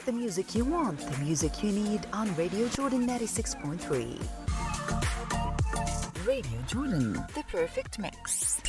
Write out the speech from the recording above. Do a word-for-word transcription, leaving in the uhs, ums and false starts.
the music you want, the music you need on Radio Jordan ninety-six point three. Radio Jordan, the perfect mix.